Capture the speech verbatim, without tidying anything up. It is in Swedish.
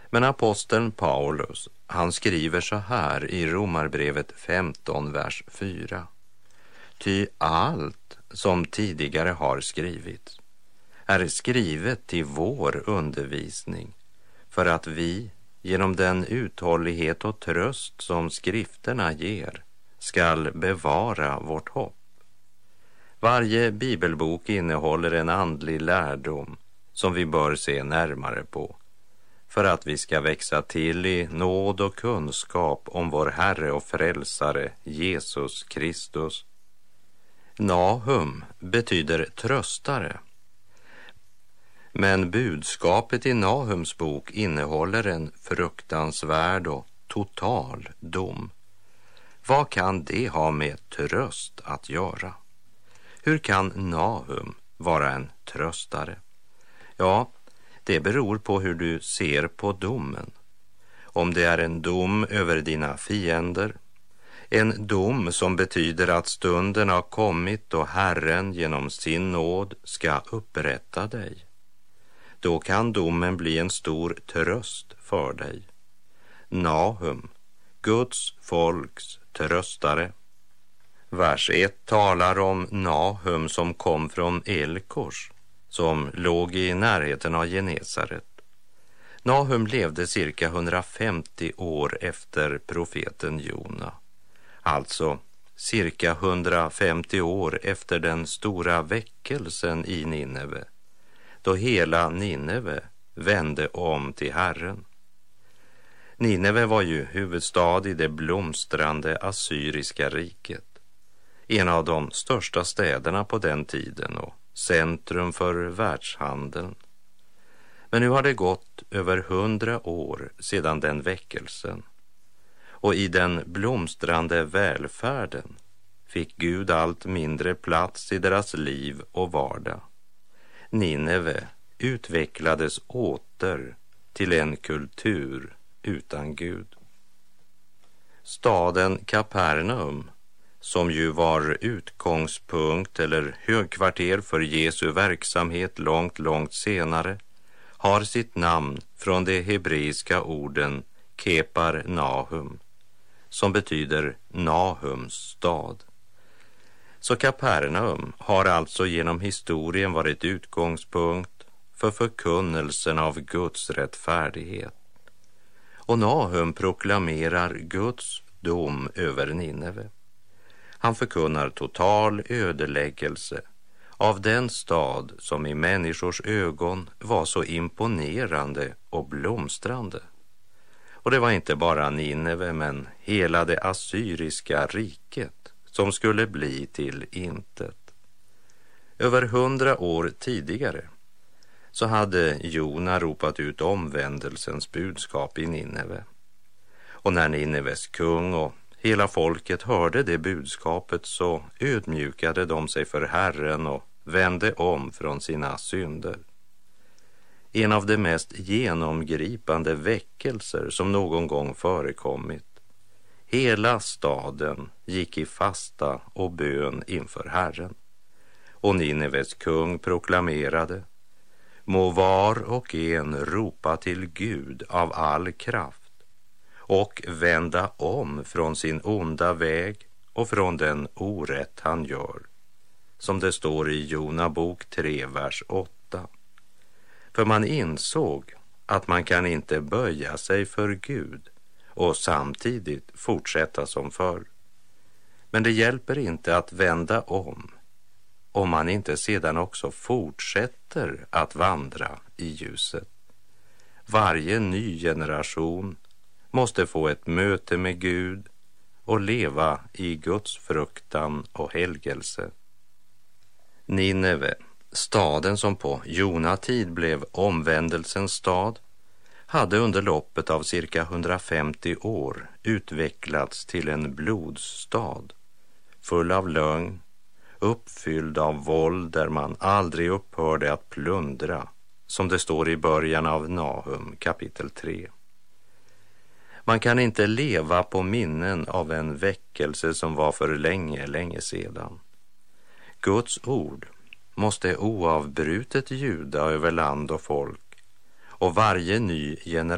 Men aposteln Paulus, han skriver så här i Romarbrevet femton, vers fyra. Ty allt som tidigare har skrivits är skrivet till vår undervisning, för att vi genom den uthållighet och tröst som skrifterna ger skall bevara vårt hopp. Varje bibelbok innehåller en andlig lärdom som vi bör se närmare på, för att vi ska växa till i nåd och kunskap om vår Herre och Frälsare Jesus Kristus. Nahum betyder tröstare. Men budskapet i Nahums bok innehåller en fruktansvärd och total dom. Vad kan det ha med tröst att göra? Hur kan Nahum vara en tröstare? Ja, det beror på hur du ser på domen. Om det är en dom över dina fiender, en dom som betyder att stunden har kommit och Herren genom sin nåd ska upprätta dig, då kan domen bli en stor tröst för dig. Nahum, Guds folks tröstare. Vers ett talar om Nahum som kom från Elkors, som låg i närheten av Genesaret. Nahum levde cirka hundrafemtio år efter profeten Jona, alltså cirka hundrafemtio år efter den stora väckelsen i Nineve, då hela Nineve vände om till Herren. Nineve var ju huvudstad i det blomstrande assyriska riket, en av de största städerna på den tiden och centrum för världshandeln. Men nu har det gått över hundra år sedan den väckelsen, och i den blomstrande välfärden fick Gud allt mindre plats i deras liv och vardag. Nineve utvecklades åter till en kultur utan Gud. Staden Kapernaum, som ju var utgångspunkt eller högkvarter för Jesu verksamhet långt, långt senare, har sitt namn från de hebreiska orden Kepar Nahum, som betyder Nahums stad. Så Kapernaum har alltså genom historien varit utgångspunkt för förkunnelsen av Guds rättfärdighet. Och Nahum proklamerar Guds dom över Nineve. Han förkunnar total ödeläggelse av den stad som i människors ögon var så imponerande och blomstrande. Och det var inte bara Nineve, men hela det assyriska riket som skulle bli till intet. Över hundra år tidigare så hade Jona ropat ut omvändelsens budskap i Nineve. Och när Nineves kung och hela folket hörde det budskapet, så ödmjukade de sig för Herren och vände om från sina synder. En av de mest genomgripande väckelser som någon gång förekommit. Hela staden gick i fasta och bön inför Herren. Och Nineves kung proklamerade: må var och en ropa till Gud av all kraft och vända om från sin onda väg och från den orätt han gör. Som det står i Jona bok tre, vers åtta. För man insåg att man kan inte böja sig för Gud och samtidigt fortsätta som förr. Men det hjälper inte att vända om om man inte sedan också fortsätter att vandra i ljuset. Varje ny generation måste få ett möte med Gud och leva i Guds fruktan och helgelse. Nineve, staden som på Jona tid blev omvändelsens stad, hade under loppet av cirka hundrafemtio år utvecklats till en blodsstad, full av lögn, uppfylld av våld, där man aldrig upphörde att plundra, som det står i början av Nahum kapitel tre. Man kan inte leva på minnen av en väckelse som var för länge, länge sedan. Guds ord måste oavbrutet ljuda över land och folk, och varje ny generation